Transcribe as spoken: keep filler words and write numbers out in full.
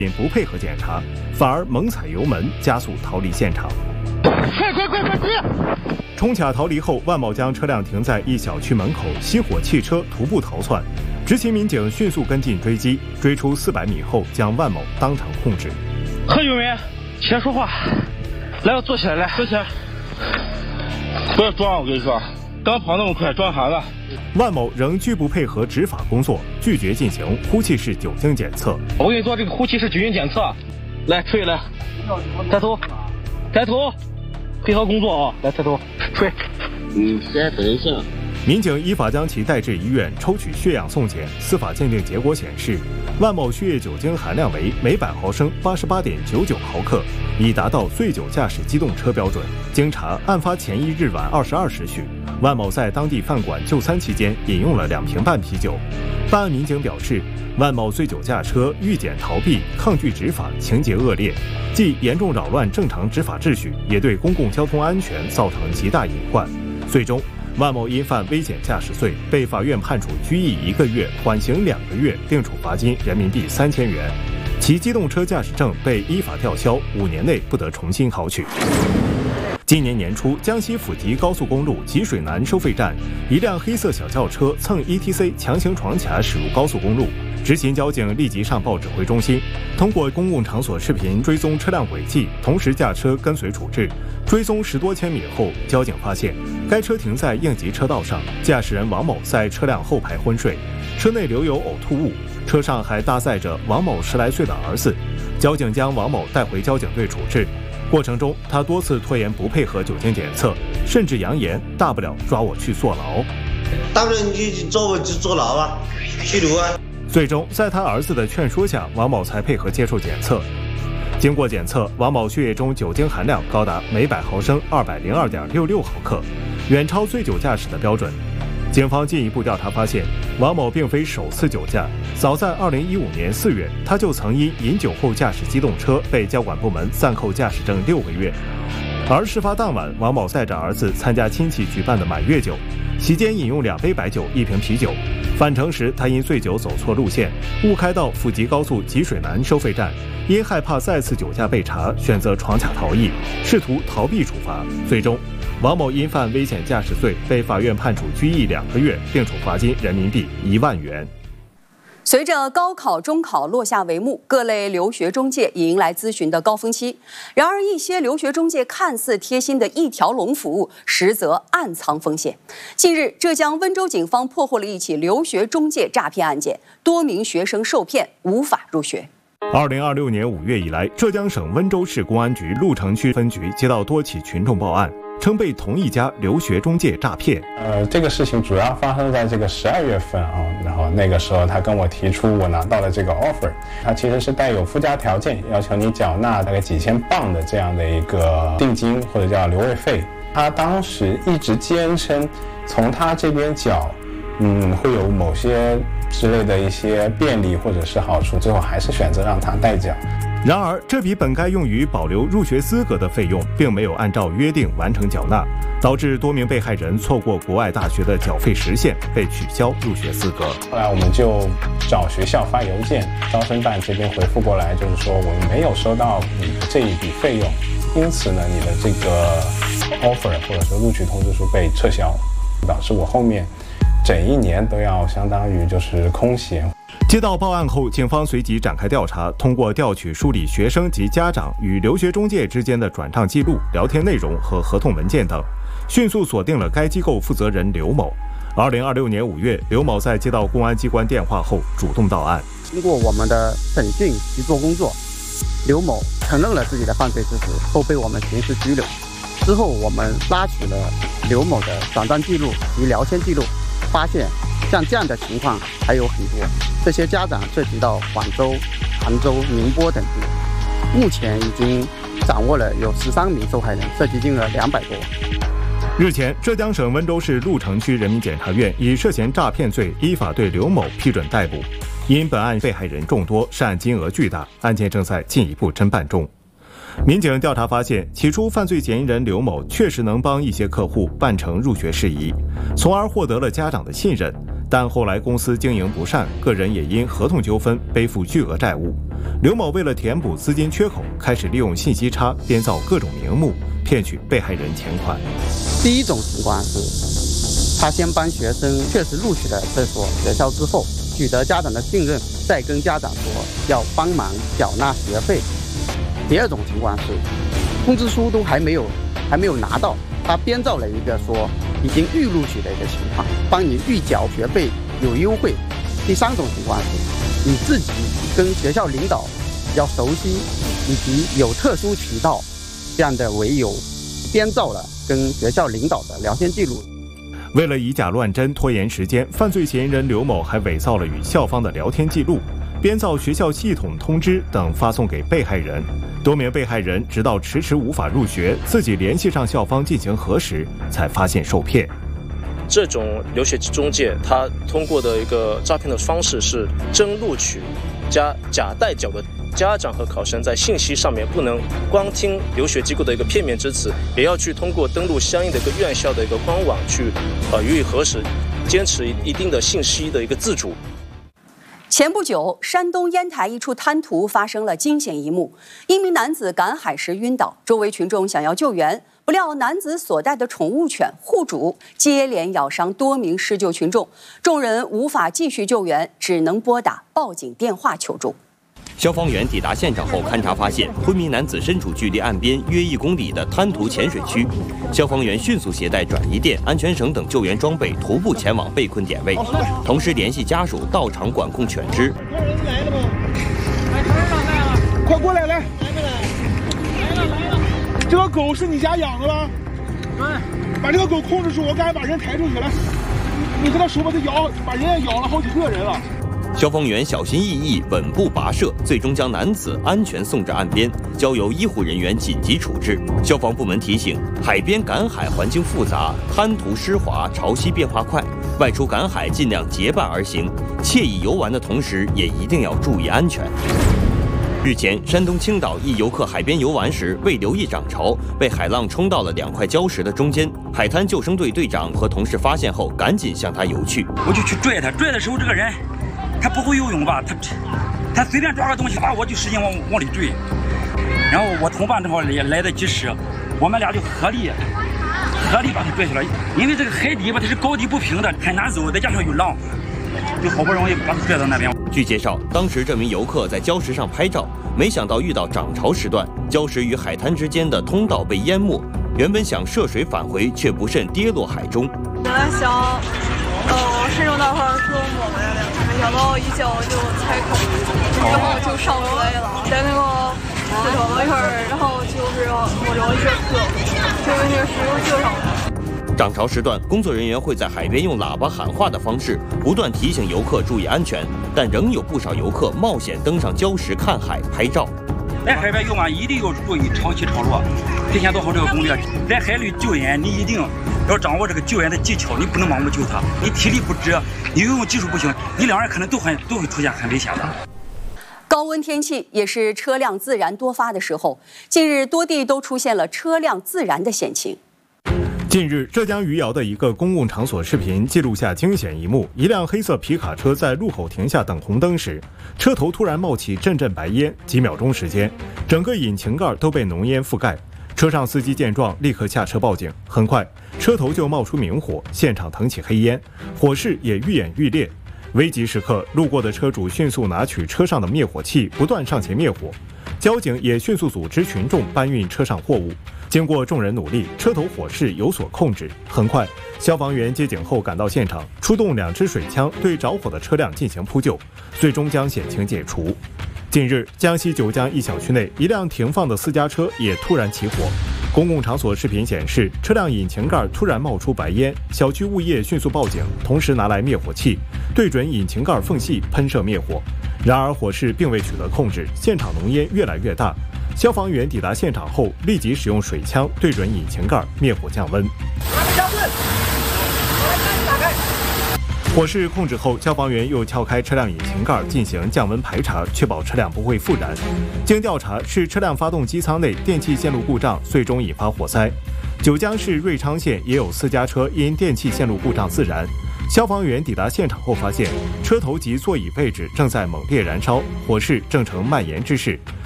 因不配合检查，反而猛踩油门加速逃离现场。 快快快快追！ 冲卡逃离后，万某将车辆停在一小区门口，熄火弃车，徒步逃窜。执勤民警迅速跟进追击，追出四百米后，将万某当场控制。 何永元，起来说话。来，我坐起来，来，坐起来。不要装，我跟你说，刚跑那么快，装啥了？ 万某仍拒不配合执法工作，拒绝进行呼气式酒精检测。 我跟你说，这个呼气式酒精检测，来吹来，抬头，抬头，配合工作啊！来抬头，吹。 你先等一下。 民警依法将其带至医院抽取血样送检，司法鉴定结果显示，万某血液酒精含量为每百毫升八十八点九九毫克，已达到醉酒驾驶机动车标准。经查，案发前一日晚二十二时许，万某在当地饭馆就餐期间饮用了两瓶半啤酒。办案民警表示，万某醉酒驾车、预检逃避、抗拒执法，情节恶劣，既严重扰乱正常执法秩序，也对公共交通安全造成极大隐患。最终，万某因犯危险驾驶罪，被法院判处拘役一个月、缓刑两个月，并处罚金人民币三千元。其机动车驾驶证被依法吊销，五年内不得重新考取。今年年初，江西府吉高速公路吉水南收费站，一辆黑色小轿车蹭 E T C 强行闯卡驶入高速公路。执勤交警立即上报指挥中心，通过公共场所视频追踪车辆轨迹，同时驾车跟随处置。追踪十多千米后，交警发现该车停在应急车道上，驾驶人王某在车辆后排昏睡，车内留有呕吐物，车上还搭载着王某十来岁的儿子。交警将王某带回交警队处置。过程中，他多次拖延不配合酒精检测，甚至扬言大不了抓我去坐牢。 大不了你就抓我去坐牢啊，拘留啊。 最终，在他儿子的劝说下，王某才配合接受检测。经过检测，王某血液中酒精含量高达每百毫升二百零二点六六毫克，远超醉酒驾驶的标准。警方进一步调查发现，王某并非首次酒驾，早在二零一五年四月，他就曾因饮酒后驾驶机动车被交管部门暂扣驾驶证六个月。而事发当晚，王某载着儿子参加亲戚举办的满月酒，席间饮用两杯白酒、一瓶啤酒。返程时，他因醉酒走错路线，误开到府吉高速吉水南收费站，因害怕再次酒驾被查，选择闯卡逃逸，试图逃避处罚。最终，王某因犯危险驾驶罪，被法院判处拘役两个月，并处罚金人民币一万元。 随着高考、中考落下帷幕，各类留学中介也迎来咨询的高峰期。然而，一些留学中介看似贴心的一条龙服务，实则暗藏风险。近日，浙江温州警方破获了一起留学中介诈骗案件，多名学生受骗无法入学。 二零二六年五月以来，浙江省温州市公安局鹿城区分局接到多起群众报案，称被同一家留学中介诈骗。 呃，这个事情主要发生在这个十二月份啊，然后那个时候他跟我提出我拿到了这个 offer， 他其实是带有附加条件，要求你缴纳大概几千镑的这样的一个定金或者叫留位费。他当时一直坚称从他这边缴，嗯，会有某些之类的一些便利或者是好处，最后还是选择让他代缴。 然而，这笔本该用于保留入学资格的费用，并没有按照约定完成缴纳，导致多名被害人错过国外大学的缴费时限，被取消入学资格。 后来我们就找学校发邮件，招生办这边回复过来，就是说我们没有收到你的这一笔费用，因此呢，你的这个 offer 或者说录取通知书被撤销，导致我后面整一年都要相当于就是空闲。 接到报案后，警方随即展开调查，通过调取梳理学生及家长与留学中介之间的转账记录、聊天内容和合同文件等，迅速锁定了该机构负责人刘某。二零二六年五月，刘某在接到公安机关电话后主动到案。 经过我们的审讯及做工作，刘某承认了自己的犯罪事实，后被我们刑事拘留。之后，我们拉取了刘某的转账记录及聊天记录，发现像这样的情况还有很多。这些家长涉及到广州、杭州、宁波等地，目前已经掌握了有十三名受害人，涉及金额两百多万。 日前，浙江省温州市鹿城区人民检察院以涉嫌诈骗罪依法对刘某批准逮捕。因本案被害人众多，涉案金额巨大，案件正在进一步侦办中。民警调查发现，起初犯罪嫌疑人刘某确实能帮一些客户办成入学事宜，从而获得了家长的信任。 但后来公司经营不善，个人也因合同纠纷背负巨额债务。刘某为了填补资金缺口，开始利用信息差编造各种名目，骗取被害人钱款。 第一种情况是，他先帮学生确实录取了这所学校之后，取得家长的信任，再跟家长说要帮忙缴纳学费。第二种情况是，通知书都还没有还没有拿到，他编造了一个说已经预录取的一个情况，帮你预缴学费有优惠。第三种情况是，你自己跟学校领导要熟悉，以及有特殊渠道这样的为由，编造了跟学校领导的聊天记录。 为了以假乱真拖延时间，犯罪嫌疑人刘某还伪造了与校方的聊天记录，编造学校系统通知等发送给被害人。多名被害人直到迟迟无法入学，自己联系上校方进行核实，才发现受骗。 这种留学中介，他通过的一个诈骗的方式是真录取加假代缴的。家长和考生在信息上面不能光听留学机构的一个片面之词，也要去通过登录相应的一个院校的一个官网去呃予以核实，坚持一定的信息的一个自主。 前不久，山东烟台一处滩涂发生了惊险一幕，一名男子赶海时晕倒，周围群众想要救援，不料男子所带的宠物犬护主接连咬伤多名施救群众，众人无法继续救援，只能拨打报警电话求助。 消防员抵达现场后勘查发现，昏迷男子身处距离岸边约一公里的滩涂浅水区。消防员迅速携带转移垫、安全绳等救援装备，徒步前往被困点位，同时联系家属到场管控犬只。 来了吗？来了，快过来，来！来没来？来了来了。这个狗是你家养的吧？对。把这个狗控制住，我刚才把人抬出去了。你跟他说吧，他咬，把人家咬了好几个人了。 消防员小心翼翼、稳步跋涉，最终将男子安全送至岸边，交由医护人员紧急处置。消防部门提醒：海边赶海环境复杂，滩涂湿滑，潮汐变化快，外出赶海尽量结伴而行，惬意游玩的同时，也一定要注意安全。日前，山东青岛一游客海边游玩时未留意涨潮，被海浪冲到了两块礁石的中间。海滩救生队队长和同事发现后，赶紧向他游去。 我就去拽他，拽的时候这个人。他不会游泳吧？他他随便抓个东西，把我就使劲往往里坠。然后我同伴正好也来得及时，我们俩就合力合力把他拽下来。因为这个海底吧，它是高低不平的，很难走，再加上有浪，就好不容易把他拽到那边。 据介绍，当时这名游客在礁石上拍照，没想到遇到涨潮时段，礁石与海滩之间的通道被淹没。原本想涉水返回，却不慎跌落海中。 本来想，呃，顺着那块儿坐过来的。没想到一脚就踩空，然后就上不来了，在那个四川那块儿，然后就是摸着一些课，就被那个石头救上了。 涨潮时段，工作人员会在海边用喇叭喊话的方式，不断提醒游客注意安全，但仍有不少游客冒险登上礁石看海拍照。 在海边游玩一定要注意潮起潮落，提前做好这个攻略。在海里救援，你一定要掌握这个救援的技巧，你不能盲目救他。你体力不支，你游泳技术不行，你两人可能都很都会出现很危险的。 高温天气也是车辆自燃多发的时候，近日多地都出现了车辆自燃的险情。 近日，浙江余姚的一个公共场所视频记录下惊险一幕：一辆黑色皮卡车在路口停下等红灯时，车头突然冒起阵阵白烟，几秒钟时间，整个引擎盖都被浓烟覆盖。车上司机见状，立刻下车报警。很快，车头就冒出明火，现场腾起黑烟，火势也愈演愈烈。危急时刻，路过的车主迅速拿取车上的灭火器，不断上前灭火。交警也迅速组织群众搬运车上货物。经过众人努力，车头火势有所控制。很快，消防员接警后赶到现场，出动两支水枪对着火的车辆进行扑救，最终将险情解除。近日，江西九江一小区内，一辆停放的私家车也突然起火。公共场所视频显示，车辆引擎盖突然冒出白烟，小区物业迅速报警，同时拿来灭火器，对准引擎盖缝隙喷射灭火。然而火势并未取得控制，现场浓烟越来越大。消防员抵达现场后，立即使用水枪对准引擎盖灭火降温。火势控制后，消防员又撬开车辆引擎盖进行降温排查，确保车辆不会复燃。经调查，是车辆发动机舱内电气线路故障，最终引发火灾。九江市瑞昌县也有私家车因电气线路故障自燃。 消防员抵达现场后发现，车头及座椅位置正在猛烈燃烧，火势正呈蔓延之势。